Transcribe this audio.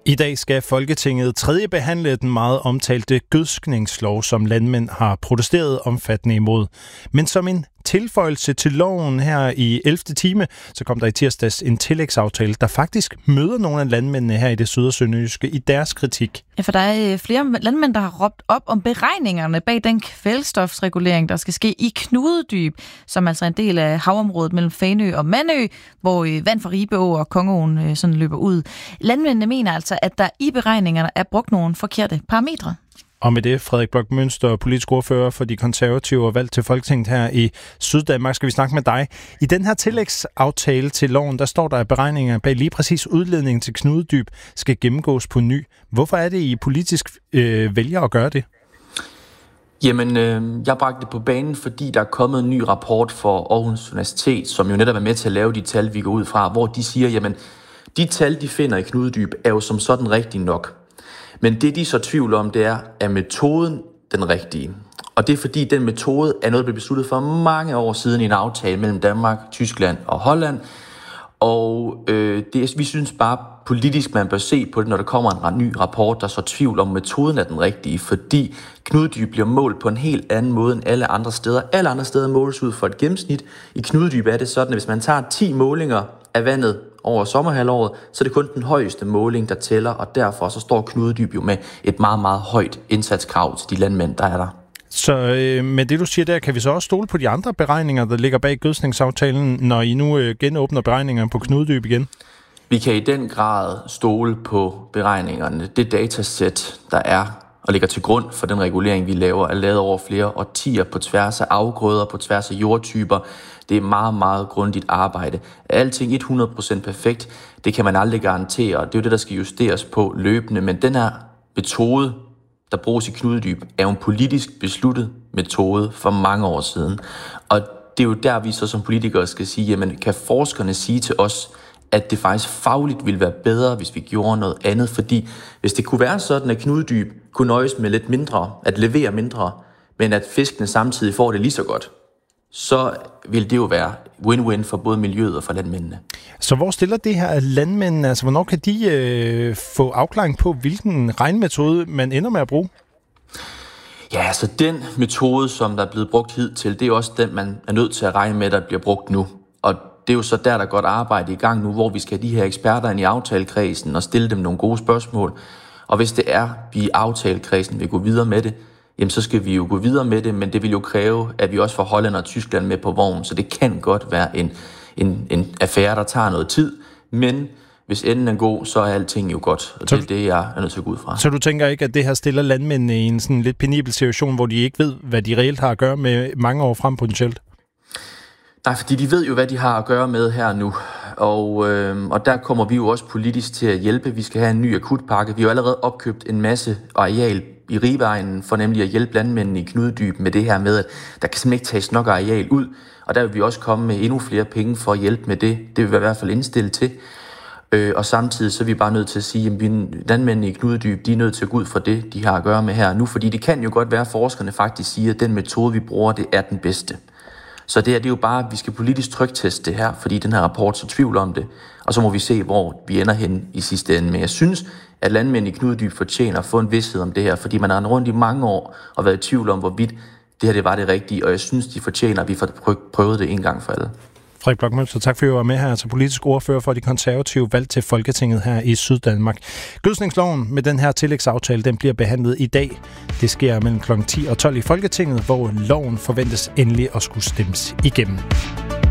I dag skal Folketinget tredje behandle den meget omtalte gødskningslov, som landmænd har protesteret omfattende imod. Men som en tilføjelse til loven her i 11. time, så kom der i tirsdags en tillægsaftale, der faktisk møder nogle af landmændene her i det syd- og sønderjyske i deres kritik. Ja, for der er flere landmænd, der har råbt op om beregningerne bag den kvælstofsregulering, der skal ske i Knudedyb, som altså er en del af havområdet mellem Fanø og Mandø, hvor vand fra Ribeå og Kongeåen sådan løber ud. Landmændene mener altså, at der i beregningerne er brugt nogle forkerte parametre. Og med det, Frederik Bloch-Münster, politisk ordfører for de konservative og valgt til Folketinget her i Syddanmark, skal vi snakke med dig. I den her tillægsaftale til loven, der står der, at beregninger bag lige præcis udledningen til Knudedyb skal gennemgås på ny. Hvorfor er det, I politisk vælger at gøre det? Jamen, jeg bragte det på banen, fordi der er kommet en ny rapport for Aarhus Universitet, som jo netop er med til at lave de tal, vi går ud fra, hvor de siger, jamen, de tal, de finder i Knudedyb, er jo som sådan rigtigt nok. Men det, de så tvivl om, det er metoden den rigtige. Og det er fordi, den metode er noget, der blev besluttet for mange år siden i en aftale mellem Danmark, Tyskland og Holland. Og vi synes bare politisk, man bør se på det, når der kommer en ny rapport, der så tvivl om, metoden er den rigtige. Fordi Knudedyb bliver målt på en helt anden måde end alle andre steder. Alle andre steder måles ud for et gennemsnit. I Knudedyb er det sådan, at hvis man tager 10 målinger af vandet over sommerhalvåret, så er det kun den højeste måling, der tæller, og derfor så står Knudedyb jo med et meget, meget højt indsatskrav til de landmænd, der er der. Så med det, du siger der, kan vi så også stole på de andre beregninger, der ligger bag gødskningsaftalen, når I nu genåbner beregningerne på Knudedyb igen? Vi kan i den grad stole på beregningerne. Det datasæt, der er og ligger til grund for den regulering, vi laver, er lavet over flere årtier på tværs af afgrøder, på tværs af jordtyper. Det er meget, meget grundigt arbejde. Alting 100% perfekt, det kan man aldrig garantere, og det er jo det, der skal justeres på løbende. Men den her metode, der bruges i Knudedyb, er jo en politisk besluttet metode for mange år siden. Og det er jo der, vi så som politikere skal sige, jamen kan forskerne sige til os, at det faktisk fagligt ville være bedre, hvis vi gjorde noget andet. Fordi hvis det kunne være sådan, at Knudedyb kunne nøjes med lidt mindre, at levere mindre, men at fiskene samtidig får det lige så godt, så vil det jo være win-win for både miljøet og for landmændene. Så hvor stiller det her landmændene? Altså, hvornår kan de få afklaring på, hvilken regnmetode man ender med at bruge? Ja, altså den metode, som der er blevet brugt hidtil, det er også den, man er nødt til at regne med, der bliver brugt nu. Og det er jo så der er godt arbejde i gang nu, hvor vi skal have de her eksperter ind i aftalekredsen og stille dem nogle gode spørgsmål. Og hvis det er, vi i aftalekredsen vil gå videre med det, jamen så skal vi jo gå videre med det, men det vil jo kræve, at vi også får Holland og Tyskland med på vognen, så det kan godt være en affære, der tager noget tid, men hvis enden er god, så er alting jo godt, og det er det, jeg er nødt til at gå ud fra. Så du tænker ikke, at det her stiller landmændene i en sådan lidt penibel situation, hvor de ikke ved, hvad de reelt har at gøre med mange år frem potentielt? Nej, fordi de ved jo, hvad de har at gøre med her nu, og der kommer vi jo også politisk til at hjælpe. Vi skal have en ny akutpakke. Vi har jo allerede opkøbt en masse areal i Ribeegnen for nemlig at hjælpe landmændene i Knudedyb med det her med, at der kan simpelthen ikke tages nok areal ud, og der vil vi også komme med endnu flere penge for at hjælpe med det. Det vil vi i hvert fald indstille til. Og samtidig så er vi bare nødt til at sige, at landmændene i Knudedyb, de er nødt til at gå ud fra det, de har at gøre med her nu, fordi det kan jo godt være, at forskerne faktisk siger, at den metode, vi bruger, det er den bedste. Så det er jo bare, at vi skal politisk trykteste det her, fordi den her rapport så tvivl om det, og så må vi se, hvor vi ender hen i sidste ende. Men jeg synes, at landmænd i Knudedyb fortjener at få en vished om det her, fordi man har rendt rundt i mange år og været i tvivl om, hvorvidt det her det var det rigtige, og jeg synes, de fortjener, at vi får prøvet det en gang for alle. Frederik Bloch-Münster, tak for at I var med her, altså politisk ordfører for de konservative valgt til Folketinget her i Syddanmark. Gødskningsloven med den her tillægsaftale, den bliver behandlet i dag. Det sker mellem kl. 10 og 12 i Folketinget, hvor loven forventes endelig at skulle stemmes igennem.